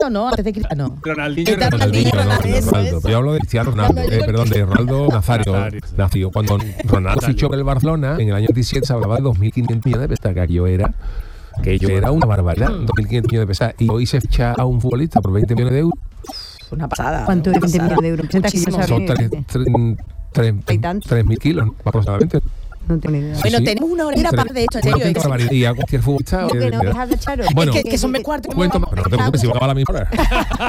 Ronaldo, ¿no? Antes de Cristiano. Ronaldinho. Pero yo hablo de Cristiano Ronaldo, de Ronaldo Nazario. Cuando Ronaldo fichó por el Barcelona, en el año 17 se hablaba de 2.500 millones de pesetas, que yo era una barbaridad, 2.500 millones de pesetas. Y hoy se ficha a un futbolista por 20 millones de euros. Una pasada. ¿Cuánto es 20 millones de euros? Son 3.000 kilos aproximadamente. No tengo ni idea. Bueno, tenemos una horera para de hecho, en serio. Y a cualquier futbolista. Que no dejas de Charo. Bueno, que son 4. Cuento más, pero no te preocupes, si va a acabar a la misma hora.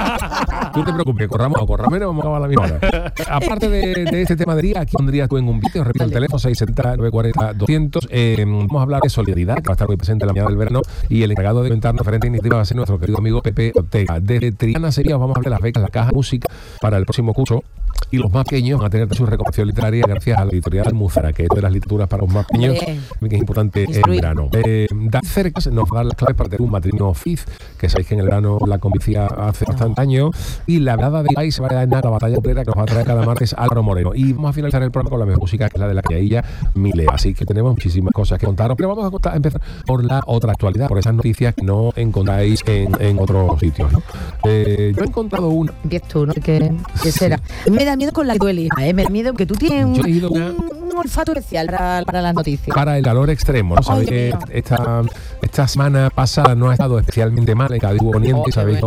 Tú te preocupes, corramos menos, vamos a acabar a la misma hora. Aparte de este tema de día, aquí pondría tú en un vídeo, repito el teléfono, 670-940-200. Vamos a hablar de solidaridad, que va a estar muy presente en la mañana del verano, y el encargado de inventar diferentes iniciativas va a ser nuestro querido amigo Pepe Ortega. Desde Triana Sevilla vamos a hablar de las becas, la caja música para el próximo curso. Y los más pequeños van a tener su recomendación literaria gracias a la editorial Almuzara, que es de las literaturas para los más pequeños, que es importante en verano. David Cercas nos va a dar las claves para tener un matrimonio feliz, que sabéis que en el verano la convicía hace bastante años, y la velada de país se va a dar en la batalla obrera que nos va a traer cada martes Álvaro Moreno. Y vamos a finalizar el programa con la mejor música, que es la de la criadilla Mile. Así que tenemos muchísimas cosas que contaros, pero vamos a empezar por la otra actualidad, por esas noticias que no encontráis en otros sitios, ¿no? Yo he encontrado una. Empiezas tú, ¿no? ¿Qué será? Me da miedo con la dueli, me da miedo que tú tienes un olfato especial para las noticias. Para el calor extremo, ¿no? Sabéis que esta semana pasada no ha estado especialmente mal en Cádiz Poniente, sabéis,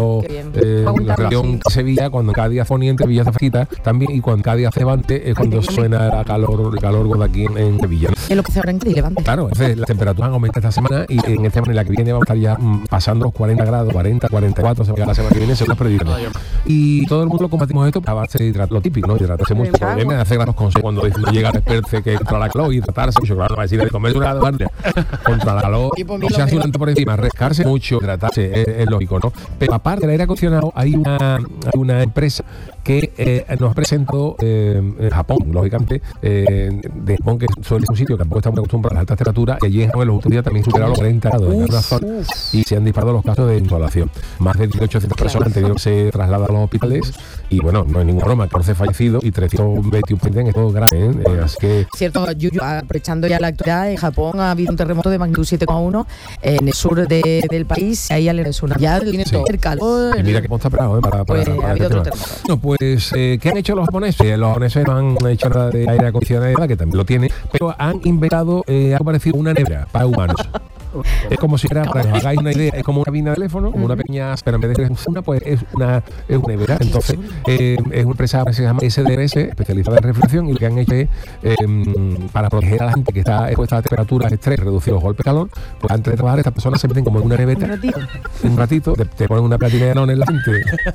la región Sevilla, cuando cada día Poniente, Villa hace fresquita, también, y cuando cada día hace Levante es cuando suena el calor gordo aquí en Sevilla, ¿no? Es lo que se habrá en Cádiz, Levante. Claro, entonces las temperaturas han aumentado esta semana y en esta semana y la que viene vamos a estar ya pasando los 40 grados, 40, 44, se va a la semana que viene, se va a predicando. Y todo el mundo lo combatimos esto a base de hidratar, lo típico, ¿no? Hidratarse mucho. Me hace granos consejos cuando llega el experto que contra la calor, hidratarse mucho, claro, no va a decir de comer una guardia contra la calor, echarse un por encima, rescarse mucho, hidratarse, es lógico, ¿no? Pero aparte del aire acondicionado, hay una empresa que nos presentó Japón, lógicamente, de Japón, que suele ser un sitio que tampoco está muy acostumbrado a las altas temperaturas, y allí en Japón los últimos días también superaron los 40 grados en alguna zona y se han disparado los casos de insolación. Más de 1.800 personas han tenido que ser trasladadas a los hospitales y bueno, no hay ninguna broma, 14 fallecidos y 321 en esto grave, así que... Cierto, Yuyu, aprovechando ya la actualidad, en Japón ha habido un terremoto de magnitud 7,1 en el sur del país, ahí alerta de tsunami. Ya viene todo el calor. Y mira que hemos estado preparados para ha habido otro terremoto. No, pues, ¿qué han hecho los japoneses? Los japoneses no han hecho nada de aire acondicionado, que también lo tienen, pero han inventado algo parecido a una nevera para humanos. Es como si fuera, para que os hagáis una idea, es como una cabina de teléfono, como una pequeña, pero en vez de una, pues es una nevera. Entonces, es una empresa que se llama SDRS, especializada en refrigeración, y lo que han hecho es, para proteger a la gente que está expuesta a temperaturas extremas, reducir los golpes de calor, pues antes de trabajar, estas personas se meten como en una nevera, un ratito, te ponen una platina de neón en la frente.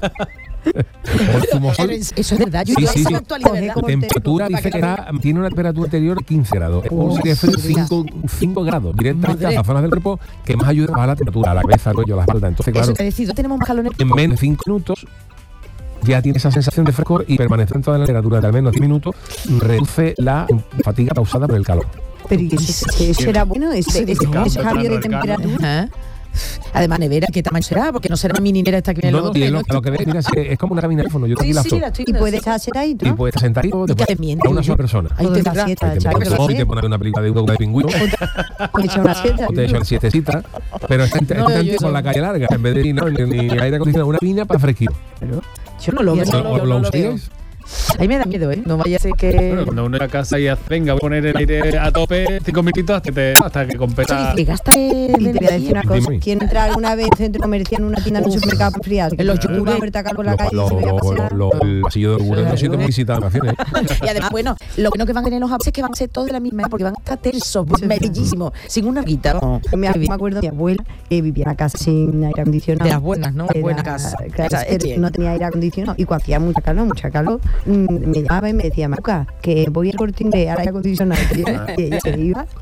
Eso es verdad, sí. La temperatura dice que tiene una temperatura interior de 15 grados. Es un sitio de frío 5 grados, directamente a las zonas del cuerpo que más ayuda a la temperatura, a la cabeza, al cuello, a la espalda. Entonces, claro, tenemos más calor en menos de 5 minutos ya tiene esa sensación de frescor y permanecer en toda la temperatura de al menos 10 minutos reduce la fatiga causada por el calor. Pero ¿eso era bueno? ¿Ese cambio de temperatura? Además, nevera, ¿qué tamaño será? Porque no será una mini nevera esta que viene en el lo que ves, mira, es como una cabina de teléfono. Yo aquí la y puedes estar sentadito. Y puedes estar sentadito a una sola persona. Ahí te da siesta, y te pones una película de pingüino. O te echas una siesta. O te echas una siestecita. Pero está con la calle larga, en vez de ni aire acondicionado, una piña para fresquito. Yo no lo veo. ¿Lo usáis? Ahí me da miedo, No vaya a ser que... Bueno, cuando uno en la casa y venga, voy a poner el aire a tope 5 minutitos hasta que compensa. Sí, gasta y te voy a decir una cosa. ¿Quién entra alguna vez en un centro comercial en una tienda en un supermercado para enfriar? En los yogures, por la calle, el pasillo de yogures no siento muy visitado. Y además, bueno, lo bueno que van a tener los japoneses es que van a ser todos de la misma, porque van a estar tersos, bellísimos, sin una guita. Me acuerdo de mi abuela que vivía en una casa sin aire acondicionado. De las buenas, ¿no? Buena casa. No tenía aire acondicionado y cuando hacía mucha calor, me llamaba y me decía, Maruca, que voy al Corte Inglés, aire acondicionado. Y ella se iba